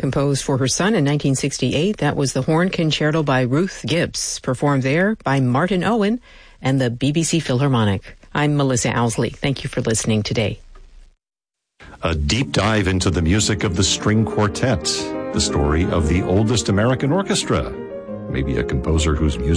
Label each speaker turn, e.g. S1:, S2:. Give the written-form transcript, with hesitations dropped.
S1: Composed for her son in 1968, that was the Horn Concerto by Ruth Gibbs, performed there by Martin Owen and the BBC Philharmonic. I'm Melissa Owsley. Thank you for listening today.
S2: A deep dive into the music of the string quartet, the story of the oldest American orchestra, maybe a composer whose music